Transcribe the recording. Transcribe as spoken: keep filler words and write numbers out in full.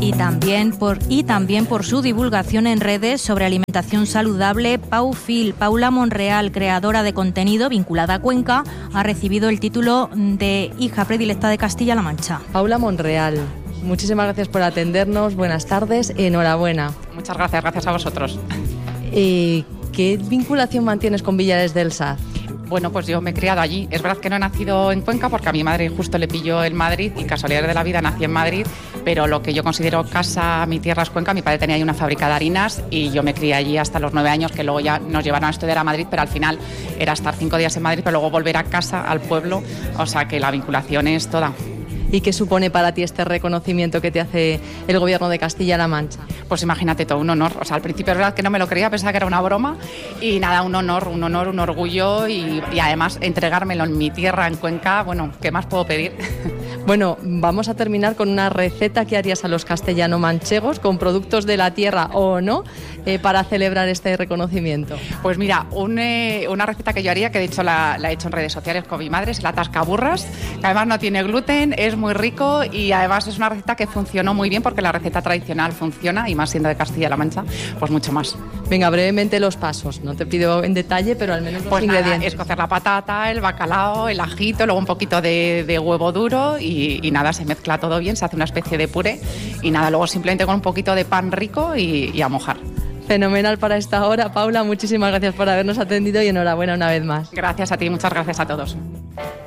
Y también, por, y también por su divulgación en redes sobre alimentación saludable. Pau Fil, Paula Monreal, creadora de contenido vinculada a Cuenca, ha recibido el título de hija predilecta de Castilla-La Mancha. Paula Monreal, muchísimas gracias por atendernos, buenas tardes, enhorabuena. Muchas gracias, gracias a vosotros. Eh, ¿Qué vinculación mantienes con Villares del Saz? Bueno, pues yo me he criado allí. Es verdad que no he nacido en Cuenca porque a mi madre justo le pilló en Madrid y casualidades de la vida nací en Madrid, pero lo que yo considero casa, mi tierra es Cuenca. Mi padre tenía ahí una fábrica de harinas y yo me crié allí hasta los nueve años, que luego ya nos llevaron a estudiar a Madrid, pero al final era estar cinco días en Madrid, pero luego volver a casa, al pueblo, o sea que la vinculación es toda. ¿Y qué supone para ti este reconocimiento que te hace el Gobierno de Castilla-La Mancha? Pues imagínate todo, un honor. O sea, al principio es verdad que no me lo creía, pensaba que era una broma y nada, un honor, un honor, un orgullo y, y además entregármelo en mi tierra, en Cuenca, bueno, ¿qué más puedo pedir? Bueno, vamos a terminar con una receta que harías a los castellano-manchegos con productos de la tierra o no eh, para celebrar este reconocimiento. Pues mira, un, eh, una receta que yo haría, que de hecho la, la he hecho en redes sociales con mi madre, es la tascaburras, que además no tiene gluten, es muy rico y además es una receta que funcionó muy bien porque la receta tradicional funciona y más siendo de Castilla-La Mancha, pues mucho más. Venga, brevemente los pasos, no te pido en detalle, pero al menos los pues ingredientes. Nada, es cocer la patata, el bacalao, el ajito, luego un poquito de, de huevo duro y Y, y nada, se mezcla todo bien, se hace una especie de puré y nada, luego simplemente con un poquito de pan rico y, y a mojar. Fenomenal para esta hora, Paula, muchísimas gracias por habernos atendido y enhorabuena una vez más. Gracias a ti, muchas gracias a todos.